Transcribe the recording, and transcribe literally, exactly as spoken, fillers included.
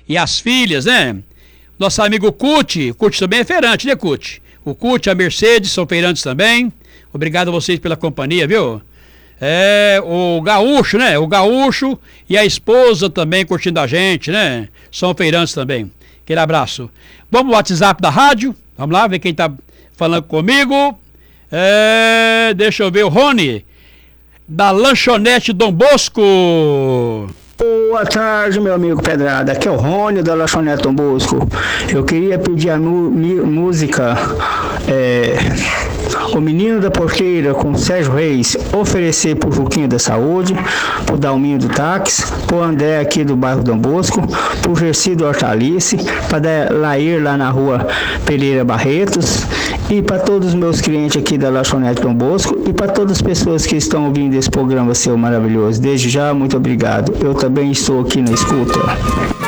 e as filhas, né? Nosso amigo Cuti, Cuti também é feirante, né, Cuti? O Cuti, a Mercedes são feirantes também. Obrigado a vocês pela companhia, viu? É, o Gaúcho, né? O Gaúcho e a esposa também curtindo a gente, né? São feirantes também. Aquele abraço. Vamos no WhatsApp da rádio. Vamos lá, ver quem tá falando comigo. É, deixa eu ver o Rony, da Lanchonete Dom Bosco. Boa tarde, meu amigo Pedrada. Aqui é o Rony da Lanchonete Dom Bosco. Eu queria pedir a mu- mi- música é, O Menino da Porteira com Sérgio Reis, oferecer pro Juquinho da Saúde, pro Dalminho do Táxi, pro André aqui do bairro Dom Bosco, pro Gerci do Hortalice, pra Lair lá na rua Pereira Barretos, e para todos os meus clientes aqui da Lanchonete Dom Bosco e para todas as pessoas que estão ouvindo esse programa seu maravilhoso. Desde já, muito obrigado. Eu também estou aqui na escuta.